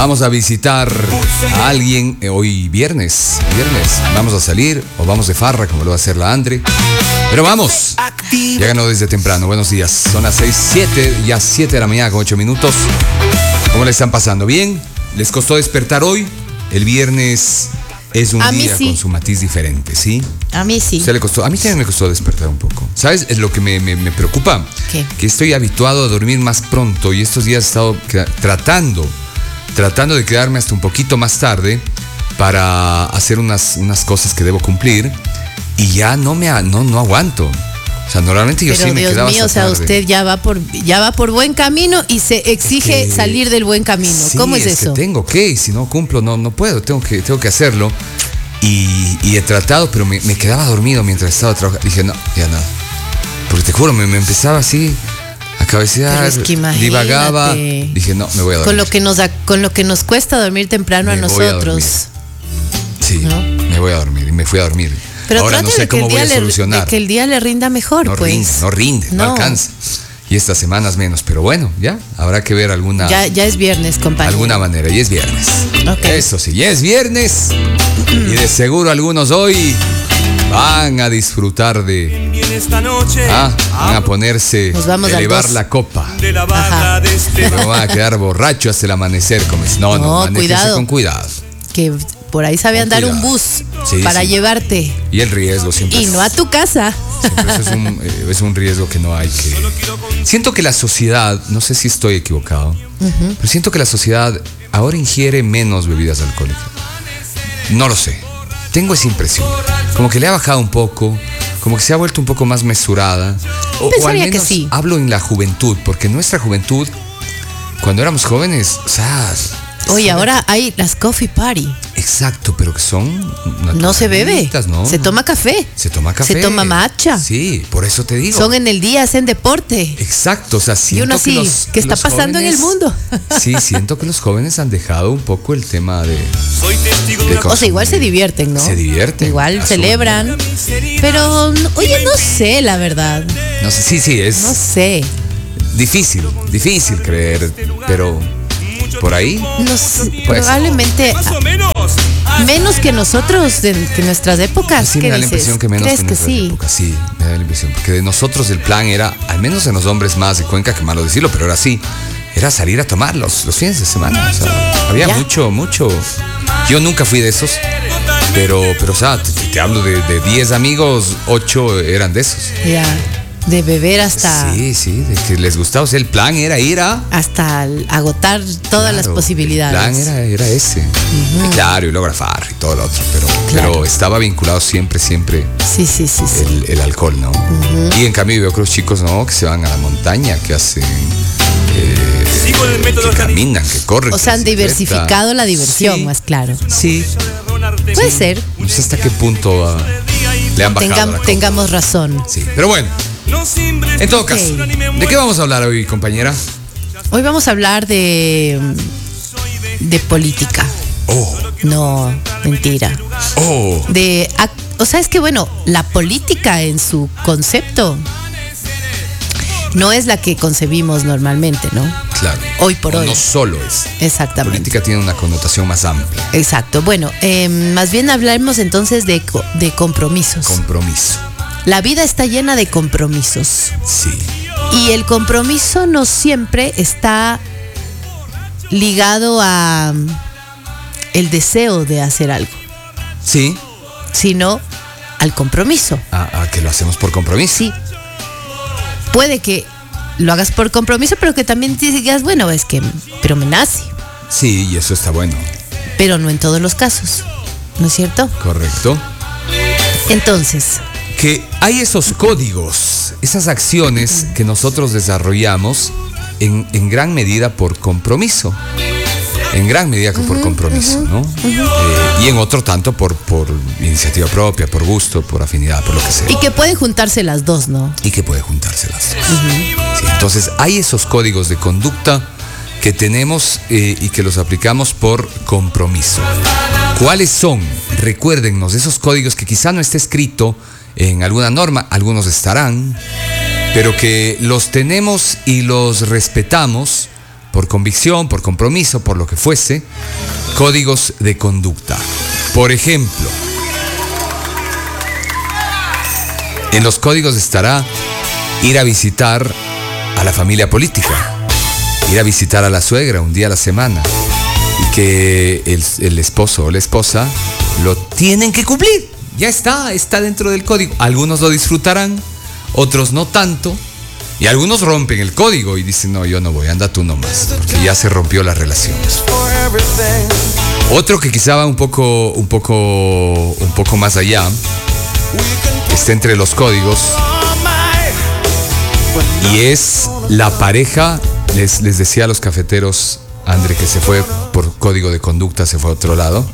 Vamos a visitar a alguien hoy viernes. Vamos a salir o vamos de farra, como lo va a hacer la Andre. Pero vamos. Ya ganó desde temprano. Buenos días. Son las 6:07, ya 7 de la mañana con 8 minutos. ¿Cómo le están pasando? ¿Bien? ¿Les costó despertar hoy? El viernes es un día con su matiz diferente, ¿sí? A mí sí. ¿Usted le costó? A mí también me costó despertar un poco. ¿Sabes? Es lo que me preocupa. ¿Qué? Que estoy habituado a dormir más pronto y estos días he estado tratando de quedarme hasta un poquito más tarde para hacer unas cosas que debo cumplir y ya no aguanto. O sea, normalmente yo pero sí me Dios quedaba mío, hasta tarde. usted ya va por buen camino y se exige salir del buen camino. Sí, ¿Cómo es eso? Que tengo que, y si no cumplo, no puedo, tengo que hacerlo. Y he tratado, pero me quedaba dormido mientras estaba trabajando. Dije, no, ya nada. Porque te juro, me empezaba así a cabecear, pero es que divagaba. Dije, no, me voy a dormir. Con lo que nos cuesta dormir temprano a nosotros. Sí, ¿no? Me voy a dormir y me fui a dormir. Pero ahora no sé cómo voy a solucionar. De que el día le rinda mejor, no rinde, no alcanza. Y estas semanas menos, pero bueno, ya habrá que ver alguna. Ya es viernes, compañero. Alguna manera, y es viernes. Okay. Eso sí, ya es viernes. Y de seguro algunos hoy van a disfrutar de. Van a ponerse, nos vamos elevar la copa. Ajá. No van a quedar borrachos hasta el amanecer. No, cuidado. Con cuidado. Que por ahí sabe andar un bus para llevarte. Y el riesgo siempre. Y no a tu casa. Siempre es un riesgo que no hay que. Siento que la sociedad, no sé si estoy equivocado, pero siento que la sociedad ahora ingiere menos bebidas alcohólicas. No lo sé. Tengo esa impresión. Como que le ha bajado un poco, como que se ha vuelto un poco más mesurada. O al menos que sí. Hablo en la juventud, porque nuestra juventud, cuando éramos jóvenes, o sea. Oye, ahora hay las coffee party. Exacto, pero que son. No se bebe. ¿No? Se toma café. Se toma café. Se toma matcha. Sí, por eso te digo. Son en el día, hacen deporte. Exacto, o sea, siento y uno así, ¿qué está pasando jóvenes, en el mundo? Sí, siento que los jóvenes han dejado un poco el tema de. Soy testigo de o sea, igual se divierten, ¿no? Se divierten. Igual celebran. Pero, oye, no sé, la verdad. No sé, sí, es. No sé. Difícil creer, pero. Por ahí no sé, probablemente menos que nosotros, que nuestras épocas. Sí, me da la impresión que menos que nuestras épocas. Sí, me da la impresión, porque de nosotros el plan era, al menos en los hombres más de Cuenca, que malo decirlo, pero era así, era salir a tomar los fines de semana. O sea, había mucho. Yo nunca fui de esos, pero o sea, te hablo de 10 amigos, 8 eran de esos. Ya. De beber hasta. Sí, de que les gustaba. O sea, el plan era ir a. Hasta agotar todas las posibilidades. El plan era ese. Claro, y luego la farra y todo lo otro. Pero estaba vinculado siempre. Sí. El alcohol, ¿no? Y en cambio, veo otros chicos, ¿no? Que se van a la montaña, que hacen. Que caminan, que corren. O sea, han diversificado la diversión, más claro. Sí. Puede ser. No sé hasta qué punto le han bajado. Tengamos razón. Sí, pero bueno. En todo caso, ¿de qué vamos a hablar hoy, compañera? Hoy vamos a hablar de política. Oh. No, mentira. Oh. O sea, es que bueno, la política en su concepto no es la que concebimos normalmente, ¿no? Claro. Hoy por hoy. No solo es. Exactamente. La política tiene una connotación más amplia. Exacto. Bueno, más bien hablaremos entonces de compromisos. Compromiso. La vida está llena de compromisos. Sí. Y el compromiso no siempre está ligado a el deseo de hacer algo. Sí. Sino al compromiso. A que lo hacemos por compromiso. Sí. Puede que lo hagas por compromiso, pero que también digas, bueno, pero me nace. Sí, y eso está bueno. Pero no en todos los casos, ¿no es cierto? Correcto. Entonces, que hay esos códigos, esas acciones que nosotros desarrollamos en gran medida por compromiso. En gran medida por compromiso, ¿no? Y en otro tanto por iniciativa propia, por gusto, por afinidad, por lo que sea. Y que pueden juntarse las dos, ¿no? Y que puede juntarse las dos. Sí, entonces hay esos códigos de conducta que tenemos y que los aplicamos por compromiso. ¿Cuáles son? Recuérdennos, esos códigos que quizá no esté escrito en alguna norma, algunos estarán, pero que los tenemos y los respetamos por convicción, por compromiso, por lo que fuese, códigos de conducta. Por ejemplo, en los códigos estará ir a visitar a la familia política, ir a visitar a la suegra un día a la semana, y que el esposo o la esposa lo tienen que cumplir. Ya está dentro del código. Algunos lo disfrutarán, otros no tanto, y algunos rompen el código y dicen, no, yo no voy, anda tú nomás, porque ya se rompió la relación. Otro que quizá va un poco más allá, está entre los códigos, y es la pareja. Les decía a los cafeteros, André, que se fue por código de conducta, se fue a otro lado.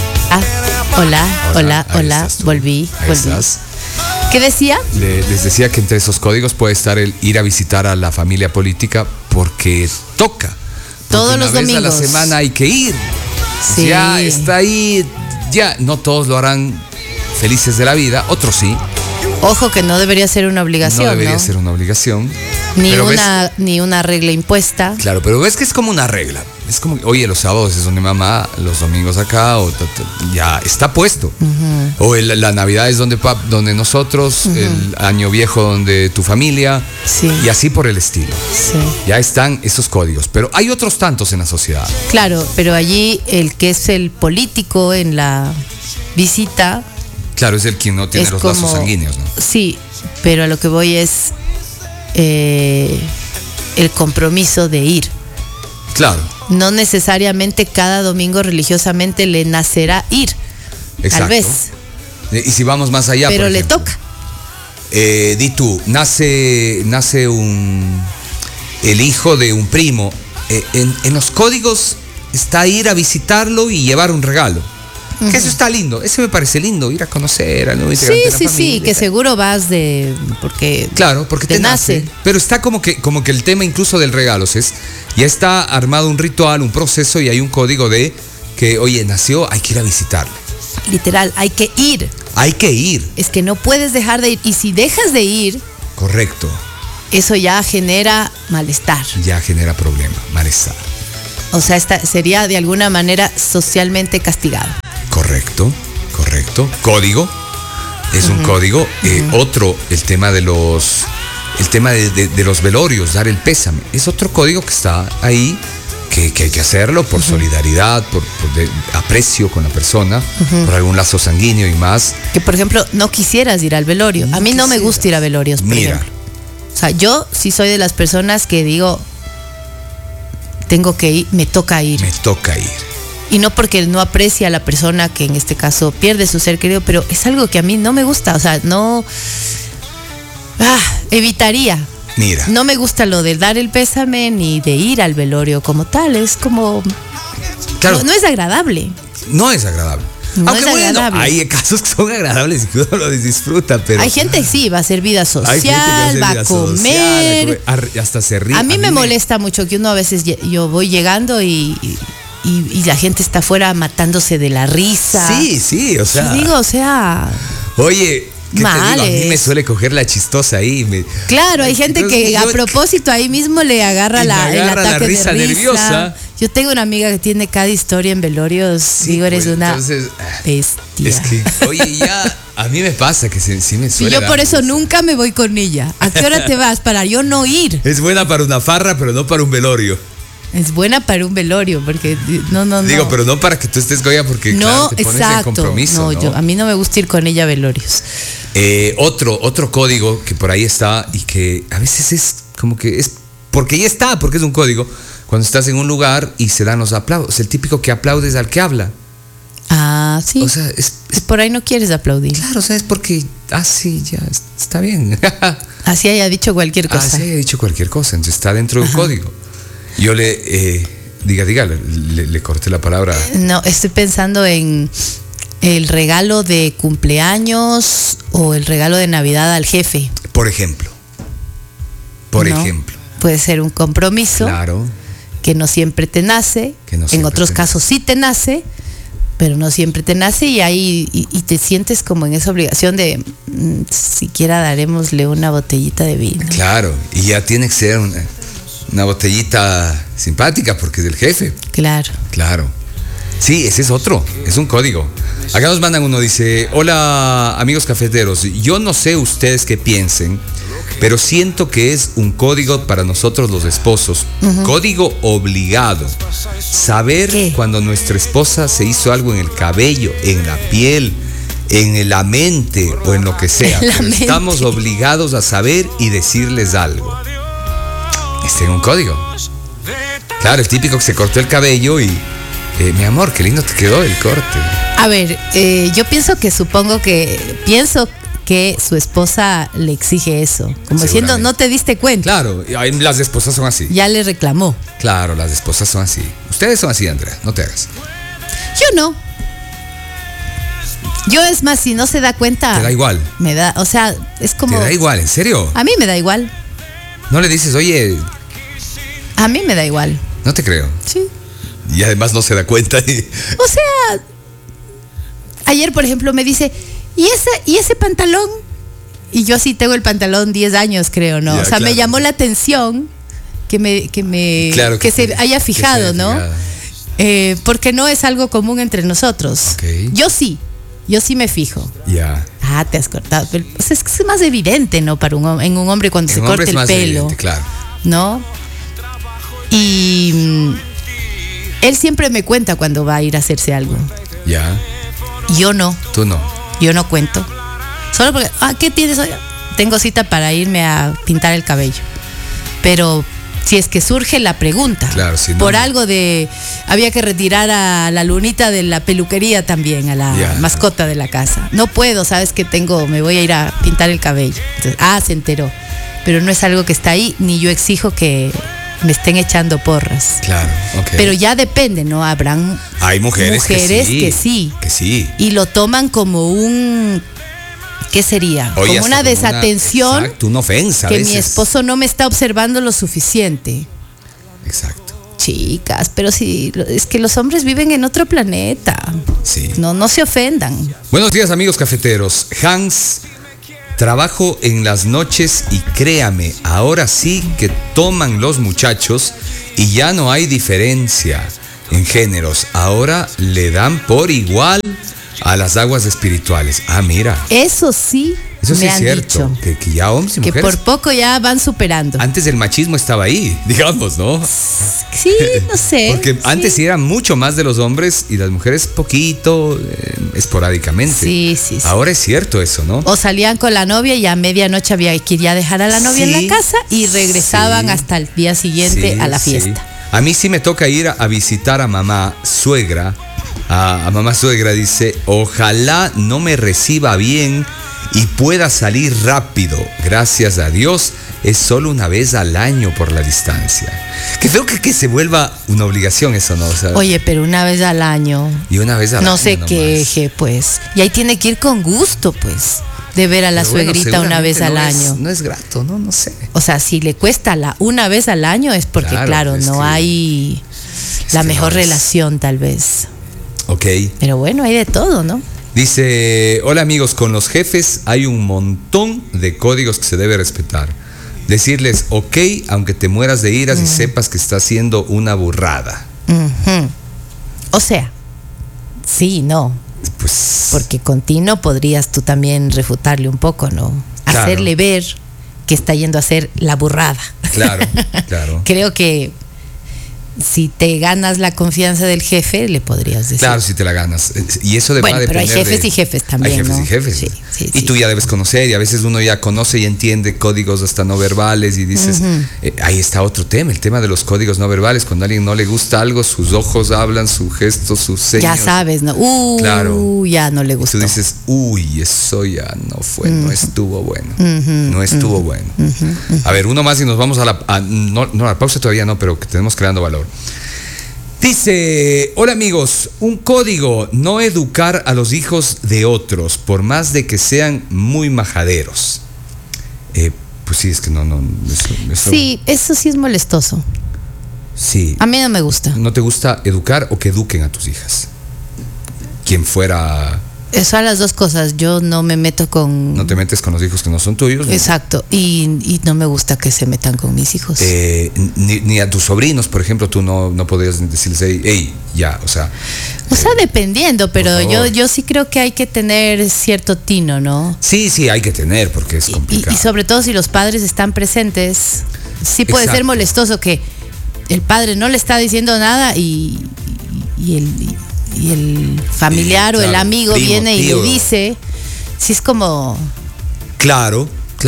Hola, volví. Estás. ¿Qué decía? Les decía que entre esos códigos puede estar el ir a visitar a la familia política porque toca. Todos los domingos. Una vez a la semana hay que ir. Sí. Ya está ahí. Ya, no todos lo harán felices de la vida, otros sí. Ojo que no debería ser una obligación, No debería ser una obligación. Ni una regla impuesta. Claro, pero ves que es como una regla. Es como, oye, los sábados es donde mamá, los domingos acá, ya está puesto. Uh-huh. O la Navidad es donde nosotros, uh-huh. El año viejo donde tu familia, sí. Y así por el estilo. Sí. Ya están esos códigos, pero hay otros tantos en la sociedad. Claro, pero allí el que es el político en la visita... Claro, es el que no tiene los lazos sanguíneos, ¿no? Sí, pero a lo que voy es el compromiso de ir. Claro. No necesariamente cada domingo religiosamente le nacerá ir. Exacto. Tal vez. Y si vamos más allá, pero por le ejemplo, toca. Di tú, nace el hijo de un primo. En los códigos está ir a visitarlo y llevar un regalo. Que eso está lindo, eso me parece lindo, ir a conocer al nuevo integrante de la familia. Sí, que seguro vas porque te nace. Pero está como que el tema incluso del regalo, ya está armado un ritual, un proceso, y hay un código de que, oye, nació, hay que ir a visitarle. Literal, hay que ir. Hay que ir. Es que no puedes dejar de ir, y si dejas de ir... Correcto. Eso ya genera malestar. Ya genera problema, malestar. O sea, sería de alguna manera socialmente castigado. Correcto. Código. Es un código. Otro, el tema de los velorios, dar el pésame. Es otro código que está ahí, que hay que hacerlo por solidaridad, por aprecio con la persona, por algún lazo sanguíneo y más. Que, por ejemplo, no quisieras ir al velorio. A mí no me gusta ir a velorios, por ejemplo. O sea, yo sí soy de las personas que digo, tengo que ir, me toca ir. Y no porque no aprecia a la persona que en este caso pierde su ser querido, pero es algo que a mí no me gusta. O sea, no... evitaría. Mira. No me gusta lo de dar el pésame ni de ir al velorio como tal. Es como... Claro. No es agradable. No es agradable. Aunque bueno, hay casos que son agradables y que uno lo disfruta, pero... Hay gente que sí, va a hacer vida social, va a comer. Hasta se ríe. A mí me molesta mucho que uno a veces, yo voy llegando y la gente está afuera matándose de la risa. Sí, o sea... Yo digo, o sea... Oye... ¿Qué te digo? A mí me suele coger la chistosa ahí. Claro, hay gente que a propósito ahí mismo le agarra el ataque de risa nerviosa. Yo tengo una amiga que tiene cada historia en velorios. Sí, digo, eres una bestia. Es que, oye, ya a mí me pasa que sí me suele. Y yo por eso nunca me voy con ella. ¿A qué hora te vas? Para yo no ir. Es buena para una farra, pero no para un velorio. Es buena para un velorio, porque no. Digo, pero no para que tú estés con ella, porque no, claro, te pones en compromiso. No, a mí no me gusta ir con ella a velorios. Otro código que por ahí está y que a veces es como que es porque ya está, porque es un código. Cuando estás en un lugar y se dan los aplausos, el típico que aplaudes al que habla. Ah, sí. O sea, es por ahí no quieres aplaudir. Claro, o sea, es porque sí, ya está bien. Así haya dicho cualquier cosa. Entonces está dentro de un código. Yo le corté la palabra. No, estoy pensando en el regalo de cumpleaños o el regalo de Navidad al jefe. Por ejemplo. Puede ser un compromiso. Claro. Que no siempre te nace. En otros casos sí te nace, pero no siempre te nace, y ahí y te sientes como en esa obligación de siquiera darémosle una botellita de vino. Claro, y ya tiene que ser Una botellita simpática porque es del jefe. Claro. Claro. Sí, ese es otro, es un código. Acá nos mandan uno, dice: hola amigos cafeteros, yo no sé ustedes qué piensen, pero siento que es un código para nosotros los esposos. Código obligado. Saber cuando nuestra esposa se hizo algo en el cabello, en la piel, en la mente o en lo que sea. Pero estamos obligados a saber y decirles algo. Este es un código. Claro, el típico que se cortó el cabello y... mi amor, qué lindo te quedó el corte. A ver, yo pienso que su esposa le exige eso. Como diciendo, no te diste cuenta. Claro, las esposas son así. Ya le reclamó. Claro, las esposas son así. Ustedes son así, Andrea, no te hagas. Yo no. Yo, es más, si no se da cuenta... Te da igual. Me da, o sea, es como... ¿Te da igual, en serio? A mí me da igual. ¿No le dices, oye? A mí me da igual. No te creo. Sí. Y además no se da cuenta. O sea, ayer, por ejemplo, me dice, ¿y ese pantalón? Y yo sí tengo el pantalón 10 años, creo, ¿no? Ya, o sea, claro. me llamó la atención Claro, que se haya fijado, ¿no? Porque no es algo común entre nosotros. Okay. Yo sí me fijo. Ya. Ah, te has cortado. Pues es más evidente, ¿no? En un hombre cuando se corta el pelo. Evidente, claro. ¿No? Y él siempre me cuenta cuando va a ir a hacerse algo. Ya. Yo no. Tú no. Yo no cuento. Solo porque, ¿qué tienes hoy? Tengo cita para irme a pintar el cabello. Pero si es que surge la pregunta, claro, si no, por algo de... Había que retirar a la lunita de la peluquería también, a la mascota de la casa. No puedo, sabes que me voy a ir a pintar el cabello. Entonces, se enteró. Pero no es algo que está ahí, ni yo exijo que me estén echando porras. Claro, ok. Pero ya depende, ¿no? Hay mujeres que sí. Y lo toman como un... ¿Qué sería? Oye, como una desatención. Exacto, una ofensa. Que mi esposo no me está observando lo suficiente. Exacto. Chicas, pero sí, es que los hombres viven en otro planeta. Sí. No se ofendan. Buenos días, amigos cafeteros. Hans, trabajo en las noches y créame, ahora sí que toman los muchachos y ya no hay diferencia en géneros. Ahora le dan por igual a las aguas espirituales. Mira. Eso sí me es han cierto, dicho. que ya hombres y que mujeres. por poco ya van superando. Antes el machismo estaba ahí, digamos, ¿no? Sí, no sé. Porque antes sí era mucho más de los hombres y las mujeres poquito, esporádicamente. Sí. Ahora es cierto eso, ¿no? O salían con la novia y a medianoche había que ir a dejar a la novia en la casa y regresaban hasta el día siguiente a la fiesta. A mí sí me toca ir a visitar a mamá suegra. A mamá suegra, dice: ojalá no me reciba bien y pueda salir rápido. Gracias a Dios, es solo una vez al año por la distancia. Que feo que se vuelva una obligación eso, ¿no? O sea, oye, pero una vez al año. Y una vez al año. No se queje, pues. Y ahí tiene que ir con gusto, pues. De ver a la suegrita una vez al año. No es grato, no sé. O sea, si le cuesta una vez al año es porque, claro, no hay la mejor relación, tal vez. Ok. Pero bueno, hay de todo, ¿no? Dice: hola amigos, con los jefes hay un montón de códigos que se debe respetar. Decirles ok, aunque te mueras de iras y sepas que está haciendo una burrada. O sea, sí, no. Pues, porque con Tino podrías tú también refutarle un poco, ¿no? Claro. Hacerle ver que está yendo a hacer la burrada. Claro. Creo que si te ganas la confianza del jefe, le podrías decir. Claro, si te la ganas. Y eso va a depender. Pero hay jefes y jefes también. Hay jefes, ¿no? Y jefes. Sí, y tú ya debes conocer, y a veces uno ya conoce y entiende códigos hasta no verbales, y dices, ahí está otro tema, el tema de los códigos no verbales. Cuando a alguien no le gusta algo, sus ojos hablan, sus gestos, sus señas. Ya sabes, ¿no? Claro. Ya no le gustó. Y tú dices, eso ya no fue, no estuvo bueno. No estuvo bueno. A ver, uno más y nos vamos a la pausa todavía no, pero que tenemos creando valor. Dice: hola amigos, un código: no educar a los hijos de otros, por más de que sean muy majaderos. Pues sí, es que no. Eso, sí, eso sí es molestoso. Sí. A mí no me gusta. ¿No te gusta educar o que eduquen a tus hijas? Quien fuera Son las dos cosas. Yo no me meto con... No te metes con los hijos que no son tuyos. Exacto. Y no me gusta que se metan con mis hijos. Ni a tus sobrinos, por ejemplo, tú no podrías decirles, hey, ya, o sea... dependiendo, pero yo sí creo que hay que tener cierto tino, ¿no? Sí, hay que tener, porque es complicado. Y sobre todo si los padres están presentes, sí puede ser molestoso que el padre no le está diciendo nada y el familiar o el amigo primo, viene y le dice, si es como... Claro.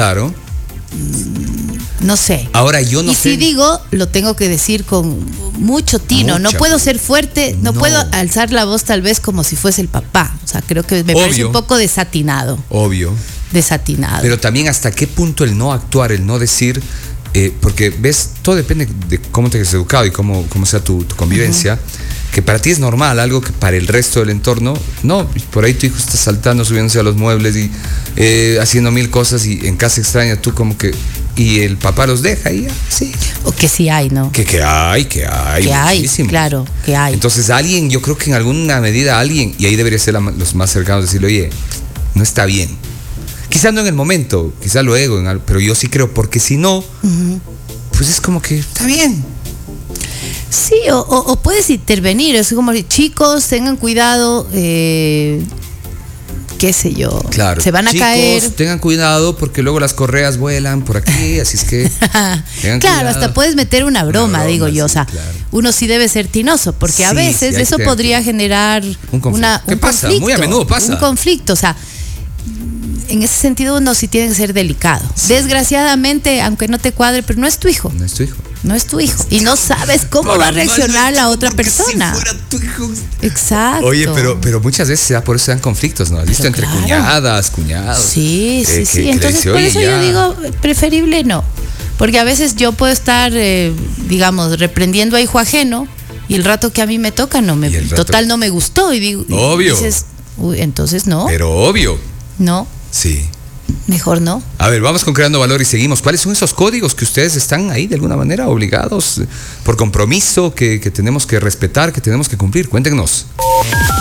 No sé. Ahora yo no sé. Y si digo, lo tengo que decir con mucho tino. No puedo ser fuerte, no puedo alzar la voz tal vez como si fuese el papá. O sea, creo que me parece un poco desatinado. Obvio. Desatinado. Pero también hasta qué punto el no actuar, el no decir... porque ves, todo depende de cómo te hayas educado y cómo sea tu convivencia. Que para ti es normal, algo que para el resto del entorno, no. Por ahí tu hijo está saltando, subiéndose a los muebles y haciendo mil cosas, y en casa extraña tú como que... Y el papá los deja y ya, sí. O que sí hay, ¿no? Que hay. Que hay, claro, que hay. Entonces alguien, yo creo que en alguna medida alguien, y ahí debería ser los más cercanos, decirle, oye, no está bien. Quizás no en el momento, quizás luego, pero yo sí creo, porque si no, pues es como que está bien. Sí, o puedes intervenir, es como, chicos, tengan cuidado, qué sé yo, claro, se van a caer. Tengan cuidado porque luego las correas vuelan por aquí, así es que tengan claro, cuidado. Hasta puedes meter una broma, digo yo, sí, o sea, claro. Uno sí debe ser tinoso, porque a veces eso podría generar un conflicto. ¿Qué pasa? Conflicto, muy a menudo pasa. Un conflicto, o sea, en ese sentido uno sí tiene que ser delicado. Sí. Desgraciadamente, aunque no te cuadre, pero no es tu hijo. No es tu hijo. Y no sabes cómo va a reaccionar la otra persona. Si fuera tu hijo. Exacto. Oye, pero muchas veces por eso se dan conflictos, ¿no? ¿Has visto entre cuñados? Sí. Entonces, por eso yo digo, preferible no. Porque a veces yo puedo estar, digamos, reprendiendo a hijo ajeno, y el rato que a mí me toca, no me gustó. Y digo, obvio. Y dices, entonces no. Pero obvio. No. Sí. Mejor no. A ver, vamos con Creando Valor y seguimos. ¿Cuáles son esos códigos que ustedes están ahí de alguna manera obligados por compromiso, que tenemos que respetar, que tenemos que cumplir? Cuéntenos.